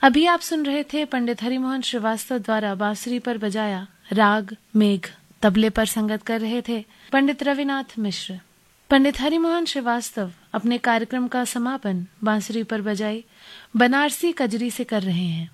अभी आप सुन रहे थे पंडित हरिमोहन श्रीवास्तव द्वारा बांसुरी पर बजाया राग मेघ। तबले पर संगत कर रहे थे पंडित रविनाथ मिश्र। पंडित हरिमोहन श्रीवास्तव अपने कार्यक्रम का समापन बांसुरी पर बजाई बनारसी कजरी से कर रहे हैं।